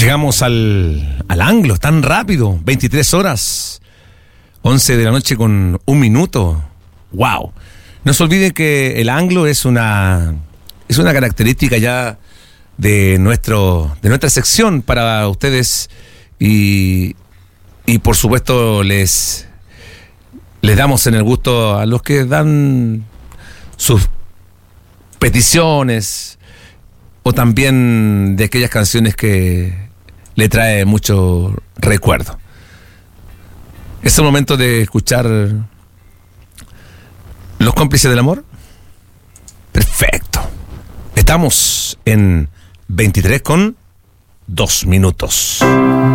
Llegamos al Anglo, tan rápido, 23 horas, 11 de la noche con 1 minuto. ¡Wow! No se olviden que el Anglo es una característica ya de nuestra sección para ustedes y por supuesto les damos en el gusto a los que dan sus peticiones o también de aquellas canciones que le trae mucho recuerdo. Es el momento de escuchar Los Cómplices del Amor. Perfecto. Estamos en 23 con 2 minutos.